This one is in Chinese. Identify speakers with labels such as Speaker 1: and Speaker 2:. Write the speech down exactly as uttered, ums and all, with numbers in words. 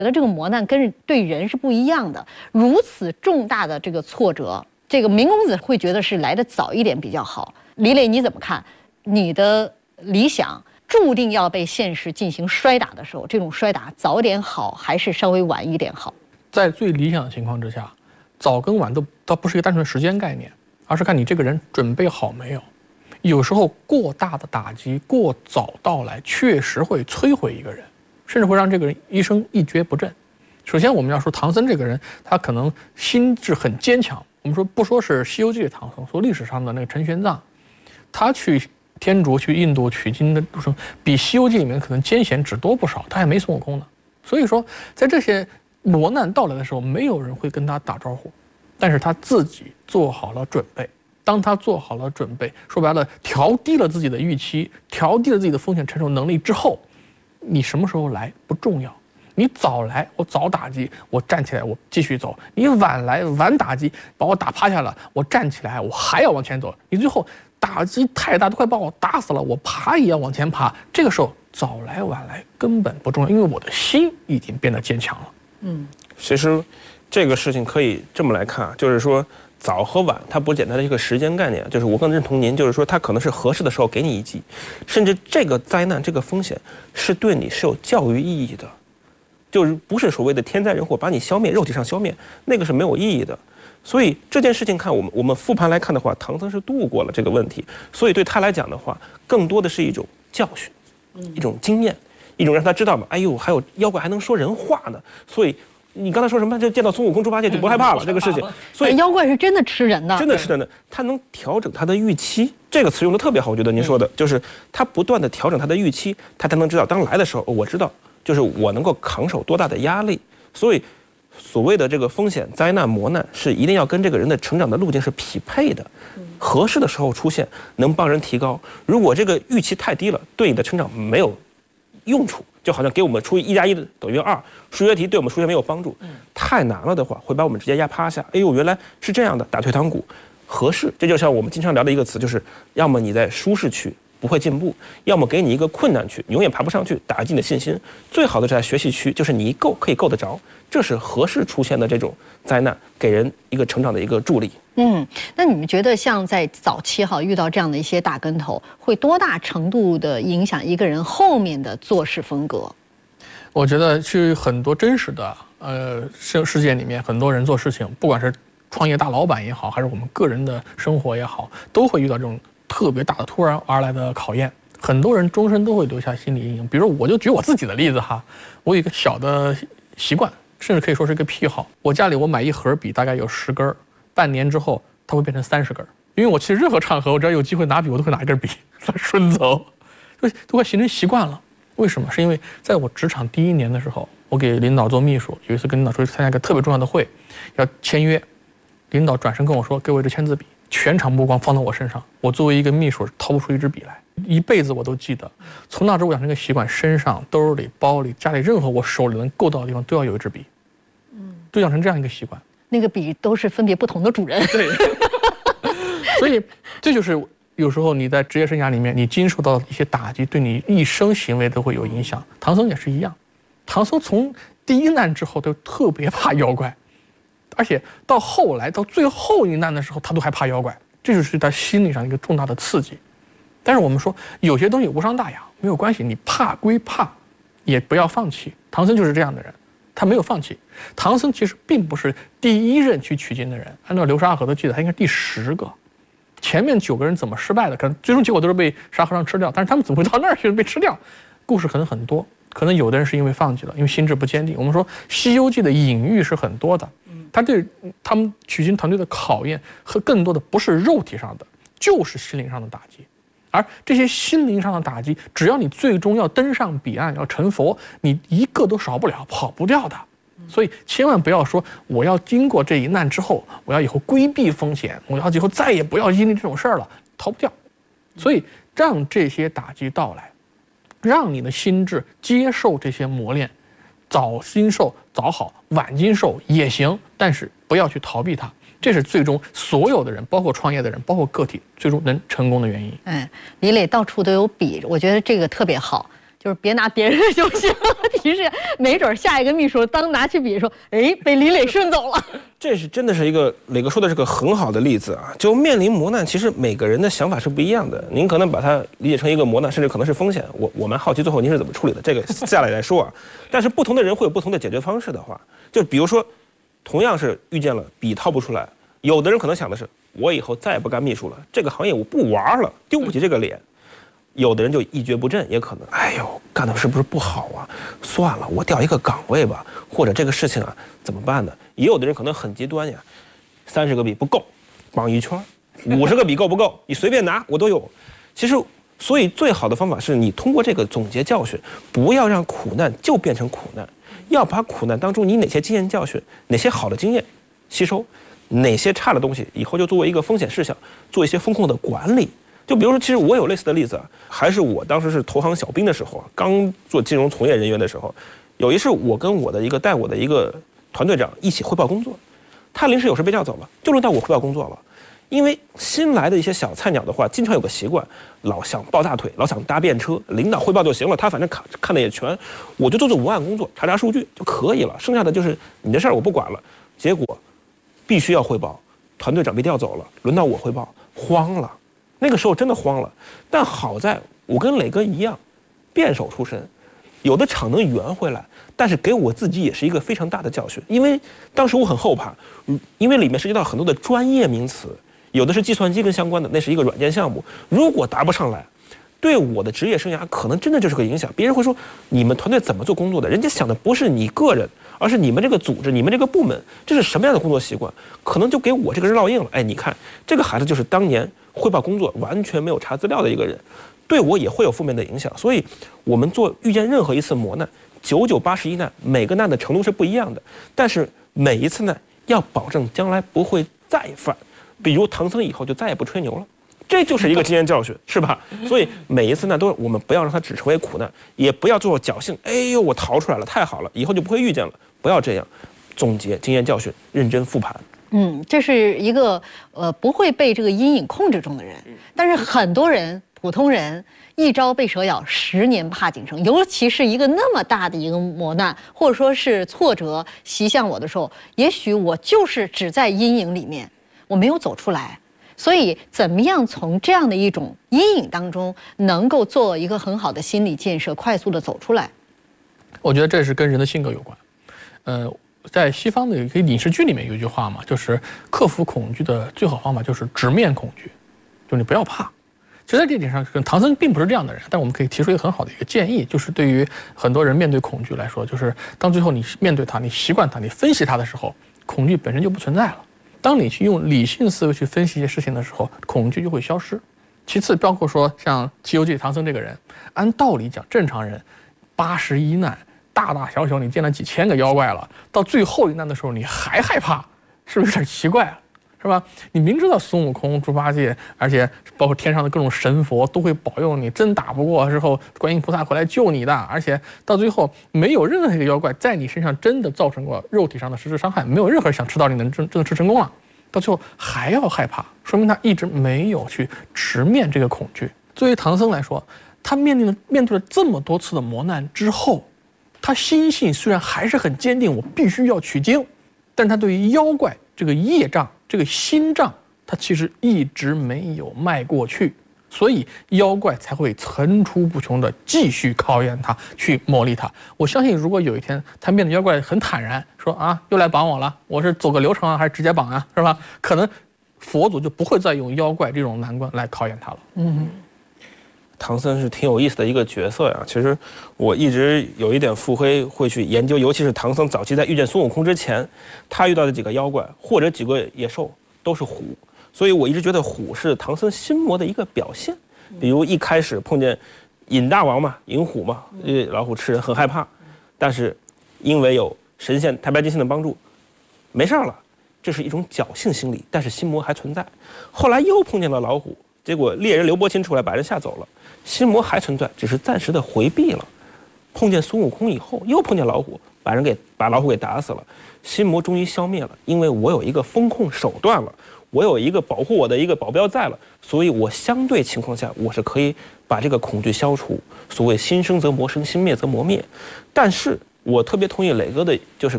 Speaker 1: 觉得这个磨难跟对人是不一样的。如此重大的这个挫折，这个明公子会觉得是来得早一点比较好。李磊，你怎么看？你的理想注定要被现实进行摔打的时候，这种摔打早点好，还是稍微晚一点好？
Speaker 2: 在最理想的情况之下，早跟晚都倒不是一个单纯的时间概念，而是看你这个人准备好没有。有时候过大的打击过早到来，确实会摧毁一个人，甚至会让这个人一生一蹶不振。首先我们要说唐僧这个人，他可能心智很坚强。我们说不说是《西游记》的唐僧，说历史上的那个陈玄奘，他去天竺去印度取经的路程，比《西游记》里面可能艰险只多不少，他还没孙悟空呢。所以说，在这些磨难到来的时候，没有人会跟他打招呼，但是他自己做好了准备。当他做好了准备，说白了，调低了自己的预期，调低了自己的风险承受能力之后，你什么时候来不重要。你早来，我早打击，我站起来，我继续走；你晚来，晚打击，把我打趴下了，我站起来，我还要往前走。你最后打击太大，都快把我打死了，我爬也要往前爬。这个时候早来晚来根本不重要，因为我的心已经变得坚强了。
Speaker 3: 嗯，其实这个事情可以这么来看，就是说早和晚它不简单的一个时间概念，就是我更认同您，就是说它可能是合适的时候给你一击，甚至这个灾难这个风险是对你是有教育意义的，就是不是所谓的天灾人祸把你消灭，肉体上消灭，那个是没有意义的。所以这件事情看我们我们复盘来看的话，唐僧是度过了这个问题，所以对他来讲的话，更多的是一种教训，一种经验，一种让他知道嘛，哎呦，还有妖怪还能说人话呢。所以你刚才说什么？就见到孙悟空、猪八戒就不害怕了，这个事情。所以
Speaker 1: 妖怪是真的吃人的，
Speaker 3: 真的是真的。他能调整他的预期，这个词用的特别好，我觉得您说的就是他不断的调整他的预期，他才能知道当来的时候，我知道就是我能够扛受多大的压力。所以所谓的这个风险、灾难、磨难，是一定要跟这个人的成长的路径是匹配的，合适的时候出现，能帮人提高。如果这个预期太低了，对你的成长没有用处。就好像给我们出一加一等于二，数学题对我们数学没有帮助，太难了的话会把我们直接压趴下。哎呦，原来是这样的，打退堂鼓，合适。这就像我们经常聊的一个词，就是要么你在舒适区不会进步，要么给你一个困难区，永远爬不上去，打击你的信心。最好的是在学习区，就是你一够可以够得着，这是合适出现的这种灾难，给人一个成长的一个助力。
Speaker 1: 嗯，那你们觉得像在早期哈遇到这样的一些大跟头，会多大程度的影响一个人后面的做事风格？
Speaker 2: 我觉得是很多真实的呃世世界里面，很多人做事情，不管是创业大老板也好，还是我们个人的生活也好，都会遇到这种特别大的突然而来的考验。很多人终身都会留下心理阴影。比如我就举我自己的例子哈，我有一个小的习惯，甚至可以说是一个癖好。我家里我买一盒笔，大概有十根，半年之后它会变成三十根，因为我去任何场合，我只要有机会拿笔，我都会拿一根笔顺走，就都快形成习惯了。为什么？是因为在我职场第一年的时候，我给领导做秘书，有一次跟领导出去参加一个特别重要的会，要签约，领导转身跟我说：“给我一支签字笔。”全场目光放到我身上，我作为一个秘书掏不出一支笔来，一辈子我都记得。从那之后我养成一个习惯，身上、兜里、包里、家里任何我手里能够到的地方都要有一支笔，嗯，就养成这样一个习惯。
Speaker 1: 那个笔都是分别不同的主人。
Speaker 2: 对，所以这就是有时候你在职业生涯里面，你经受到一些打击，对你一生行为都会有影响。唐僧也是一样，唐僧从第一难之后都特别怕妖怪。而且到后来到最后一难的时候，他都还怕妖怪，这就是他心理上一个重大的刺激。但是我们说有些东西无伤大雅，没有关系，你怕归怕，也不要放弃。唐僧就是这样的人，他没有放弃。唐僧其实并不是第一任去取经的人，按照流沙河的记载，他应该是第十个。前面九个人怎么失败的？可能最终结果都是被沙和尚吃掉，但是他们怎么会到那儿去被吃掉？故事可能很多，可能有的人是因为放弃了，因为心智不坚定。我们说《西游记》的隐喻是很多的。他对他们取经团队的考验和更多的不是肉体上的，就是心灵上的打击。而这些心灵上的打击，只要你最终要登上彼岸，要成佛，你一个都少不了，跑不掉的。所以千万不要说我要经过这一难之后，我要以后规避风险，我要以后再也不要经历这种事儿了，逃不掉。所以让这些打击到来，让你的心智接受这些磨练。早经受早好，晚经受也行，但是不要去逃避它，这是最终所有的人，包括创业的人，包括个体，最终能成功的原因。
Speaker 1: 哎，李磊到处都有笔，我觉得这个特别好。 就是别拿别人的就行。提示，没准下一个秘书当拿起笔说，哎，被李磊顺走了。
Speaker 3: 这是真的是一个磊哥说的是个很好的例子啊！就面临磨难，其实每个人的想法是不一样的。您可能把它理解成一个磨难，甚至可能是风险。我我蛮好奇最后您是怎么处理的，这个下来再说啊。但是不同的人会有不同的解决方式的话，就比如说，同样是遇见了笔掏不出来，有的人可能想的是，我以后再也不干秘书了，这个行业我不玩了，丢不起这个脸。有的人就一蹶不振，也可能，哎呦，干的是不是不好啊？算了，我调一个岗位吧，或者这个事情啊怎么办呢？也有的人可能很极端呀，三十个笔不够，绑一圈；五十个笔够不够？你随便拿，我都有。其实，所以最好的方法是你通过这个总结教训，不要让苦难就变成苦难，要把苦难当中你哪些经验教训，哪些好的经验吸收，哪些差的东西以后就作为一个风险事项，做一些风控的管理。就比如说，其实我有类似的例子啊，还是我当时是投行小兵的时候啊，刚做金融从业人员的时候，有一次我跟我的一个带我的一个团队长一起汇报工作，他临时有事被调走了，就轮到我汇报工作了。因为新来的一些小菜鸟的话，经常有个习惯，老想抱大腿，老想搭便车，领导汇报就行了，他反正看看的也全，我就做做文案工作，查查数据就可以了，剩下的就是你的事儿我不管了。结果必须要汇报，团队长被调走了，轮到我汇报，慌了。那个时候真的慌了，但好在我跟磊哥一样，辩手出身，有的场能圆回来，但是给我自己也是一个非常大的教训，因为当时我很后怕，因为里面涉及到很多的专业名词，有的是计算机跟相关的，那是一个软件项目，如果答不上来，对我的职业生涯可能真的就是个影响。别人会说你们团队怎么做工作的，人家想的不是你个人，而是你们这个组织，你们这个部门，这是什么样的工作习惯，可能就给我这个人烙印了。哎，你看这个孩子就是当年汇报工作完全没有查资料的一个人，对我也会有负面的影响。所以我们做遇见任何一次磨难，九九八十一难，每个难的程度是不一样的，但是每一次难要保证将来不会再犯。比如唐僧以后就再也不吹牛了，这就是一个经验教训，是吧？所以每一次呢，都我们不要让它只成为苦难，也不要做侥幸。哎呦，我逃出来了，太好了，以后就不会遇见了。不要这样，总结经验教训，认真复盘。
Speaker 1: 嗯，这是一个呃不会被这个阴影控制住的人，但是很多人普通人一朝被蛇咬，十年怕井绳。尤其是一个那么大的一个磨难，或者说是挫折袭向我的时候，也许我就是只在阴影里面，我没有走出来。所以，怎么样从这样的一种阴影当中，能够做一个很好的心理建设，快速的走出来？
Speaker 2: 我觉得这是跟人的性格有关。呃，在西方的一个影视剧里面有一句话嘛，就是克服恐惧的最好方法就是直面恐惧，就你不要怕。其实在这点上，唐僧并不是这样的人，但我们可以提出一个很好的一个建议，就是对于很多人面对恐惧来说，就是当最后你面对它，你习惯它，你分析它的时候，恐惧本身就不存在了。当你去用理性思维去分析一些事情的时候，恐惧就会消失。其次，包括说像《西游记》唐僧这个人，按道理讲，正常人八十一难，大大小小你见了几千个妖怪了，到最后一难的时候你还害怕，是不是有点奇怪啊？是吧？你明知道孙悟空、猪八戒，而且包括天上的各种神佛都会保佑你，真打不过之后，观音菩萨会来救你的。而且到最后，没有任何一个妖怪在你身上真的造成过肉体上的实质伤害，没有任何人想吃到你能真真的吃成功了。到最后还要害怕，说明他一直没有去直面这个恐惧。作为唐僧来说，他面临了面对了这么多次的磨难之后，他心性虽然还是很坚定，我必须要取经，但是他对于妖怪这个业障、这个心障，他其实一直没有迈过去，所以妖怪才会层出不穷的继续考验他，去磨砺他。我相信，如果有一天他面对妖怪很坦然，说啊，又来绑我了，我是走个流程啊，还是直接绑啊，是吧？可能佛祖就不会再用妖怪这种难关来考验他了。
Speaker 1: 嗯。
Speaker 3: 唐僧是挺有意思的一个角色呀。其实我一直有一点腹黑，会去研究，尤其是唐僧早期在遇见孙悟空之前，他遇到的几个妖怪或者几个野兽都是虎，所以我一直觉得虎是唐僧心魔的一个表现。比如一开始碰见尹大王嘛，尹虎嘛，因为老虎吃人很害怕，但是因为有神仙太白金星的帮助，没事了。这是一种侥幸心理，但是心魔还存在。后来又碰见了老虎，结果猎人刘伯钦出来把人吓走了，心魔还存在，只是暂时的回避了。碰见孙悟空以后，又碰见老虎，把人给把老虎给打死了，心魔终于消灭了。因为我有一个风控手段了， 我有一个保护我的一个保镖在了，所以我相对情况下我是可以把这个恐惧消除。所谓心生则魔生，心灭则魔灭。但是我特别同意磊哥的，就是